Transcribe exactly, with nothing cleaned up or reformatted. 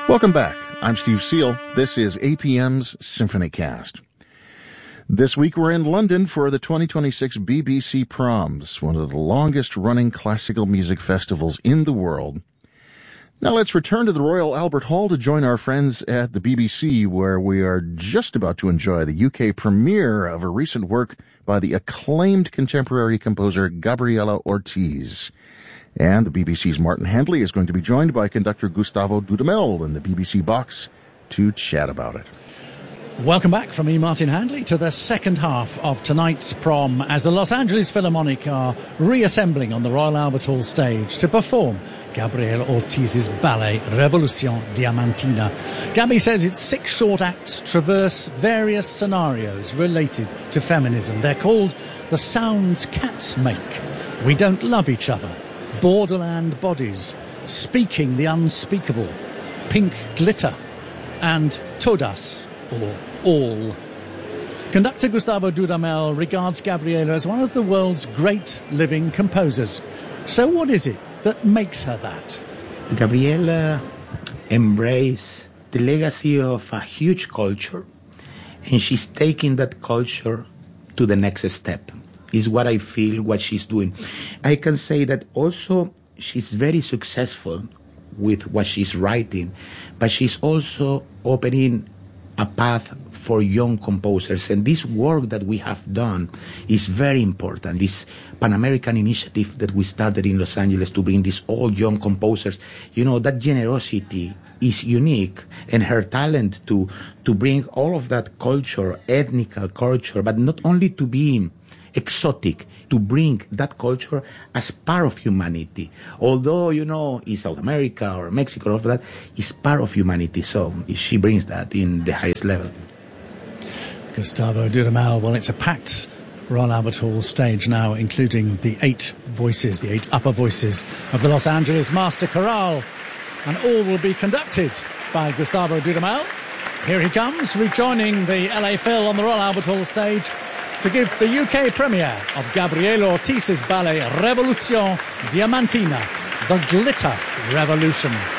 Welcome back. I'm Steve Seal. This is A P M's Symphony Cast. This week we're in London for the twenty twenty-six B B C Proms, one of the longest-running classical music festivals in the world. Now let's return to the Royal Albert Hall to join our friends at the B B C, where we are just about to enjoy the U K premiere of a recent work by the acclaimed contemporary composer Gabriela Ortiz. And the B B C's Martin Handley is going to be joined by conductor Gustavo Dudamel in the B B C box to chat about it. Welcome back from me, Martin Handley, to the second half of tonight's prom as the Los Angeles Philharmonic are reassembling on the Royal Albert Hall stage to perform Gabriela Ortiz's ballet Revolution Diamantina. Gabby says its six short acts traverse various scenarios related to feminism. They're called The Sounds Cats Make, We Don't Love Each Other, Borderland Bodies, Speaking the Unspeakable, Pink Glitter, and Todas, or All. Conductor Gustavo Dudamel regards Gabriela as one of the world's great living composers. So what is it that makes her that? Gabriela embraced the legacy of a huge culture, and she's taking that culture to the next step, is what I feel what she's doing. I can say that also she's very successful with what she's writing, but she's also opening a path for young composers. And this work that we have done is very important. This Pan-American initiative that we started in Los Angeles to bring these all young composers, you know, that generosity is unique, and her talent to, to bring all of that culture, ethnic culture, but not only to be exotic, to bring that culture as part of humanity. Although, you know, in South America or Mexico, all of that is part of humanity. So she brings that in the highest level. Gustavo Dudamel, well, it's a packed Royal Albert Hall stage now, including the eight voices, the eight upper voices of the Los Angeles Master Chorale. And all will be conducted by Gustavo Dudamel. Here he comes, rejoining the L A Phil on the Royal Albert Hall stage to give the U K premiere of Gabriela Ortiz's ballet Revolution Diamantina, The Glitter Revolution.